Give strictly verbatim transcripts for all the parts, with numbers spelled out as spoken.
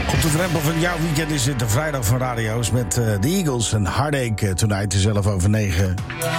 Op de drempel van jouw weekend is het de vrijdag van radio's met uh, de Eagles en Heartache uh, Tonight, zelf over negen.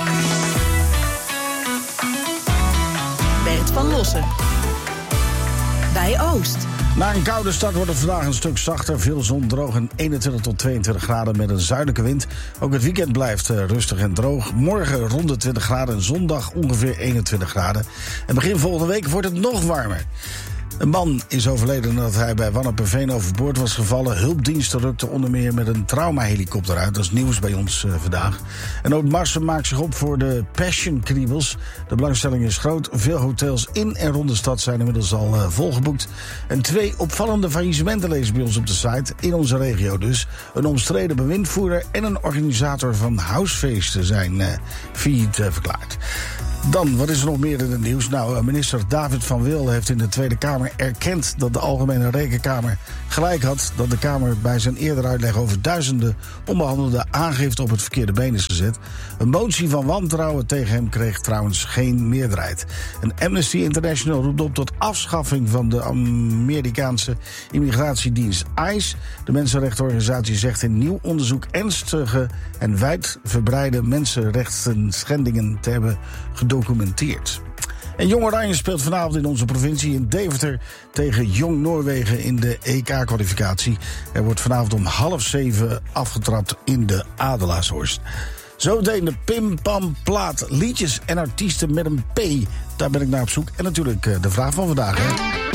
Bert van Lossen. Bij Oost. Na een koude start wordt het vandaag een stuk zachter. Veel zon, droog en eenentwintig tot tweeëntwintig graden met een zuidelijke wind. Ook het weekend blijft uh, rustig en droog. Morgen rond de twintig graden en zondag ongeveer eenentwintig graden. En begin volgende week wordt het nog warmer. Een man is overleden nadat hij bij Wanneperveen overboord was gevallen. Hulpdiensten rukten onder meer met een traumahelikopter uit. Dat is nieuws bij ons uh, vandaag. En ook Marsen maakt zich op voor de Passion Kriebels. De belangstelling is groot. Veel hotels in en rond de stad zijn inmiddels al uh, volgeboekt. En twee opvallende faillissementen lezen bij ons op de site. In onze regio dus. Een omstreden bewindvoerder en een organisator van housefeesten zijn uh, failliet uh, verklaard. Dan, wat is er nog meer in het nieuws? Nou, minister David van Wil heeft in de Tweede Kamer erkend dat de Algemene Rekenkamer gelijk had. Dat de Kamer bij zijn eerdere uitleg over duizenden onbehandelde aangiften op het verkeerde been is gezet. Een motie van wantrouwen tegen hem kreeg trouwens geen meerderheid. En Amnesty International roept op tot afschaffing van de Amerikaanse immigratiedienst ICE. De mensenrechtenorganisatie zegt in nieuw onderzoek ernstige en wijdverbreide mensenrechten schendingen te hebben gedocumenteerd. En Jong Oranje speelt vanavond in onze provincie in Deventer tegen Jong Noorwegen in de E K-kwalificatie. Er wordt vanavond om half zeven afgetrapt in de Adelaarshorst. Zometeen de Pim Pam Plaat, liedjes en artiesten met een P. Daar ben ik naar op zoek. En natuurlijk de vraag van vandaag, hè.